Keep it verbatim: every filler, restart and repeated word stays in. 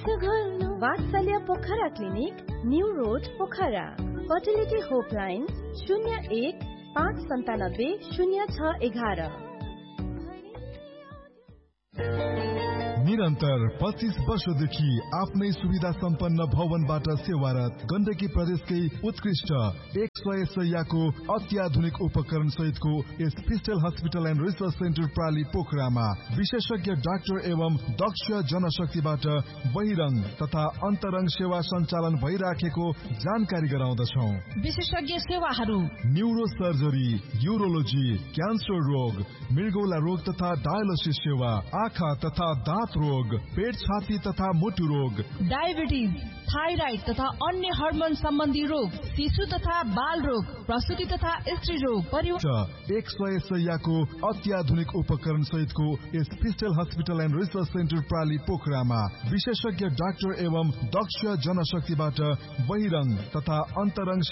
वात्सल्य Pokhara clinic, new road Pokhara. Fertility होपलाइन शून्य एक पाँच सन्तानब्बे शून्य छ एघार। निरन्तर पच्चीस वर्षदेखि आफ्नै सुविधा सम्पन्न भवनबाट सेवारत गण्डकी प्रदेशकै उत्कृष्ट एक सय शय्याको अत्याधुनिक उपकरण सहितको यस crystal hospital and research centre प्राली पोखरामा विशेषज्ञ डाक्टर एवं दक्ष जनशक्तिबाट बहिरंग तथा अन्तरंग सेवा सञ्चालन भइराखेको जानकारी गराउँदछौ। विशेषज्ञ सेवाहरू न्यूरो सर्जरी, युरोलोजी, क्यान्सर रोग, मृगौला रोग तथा डायलिसिस सेवा, आँखा तथा दाँत रोग, पेट छाती तथा मुटु रोग, डायबिटिज, थाइराइड तथा अन्य हर्मोन सम्बन्धी रोग, शिशु तथा बाल रोग, प्रसुति तथा स्त्री रोग, एक सय शय्याको अत्याधुनिक उपकरण सहितको यस crystal hospital and research centre प्राली पोखरामा विशेषज्ञ डाक्टर एवं दक्ष जनशक्तिबाट बहिरंग तथा अन्तरंग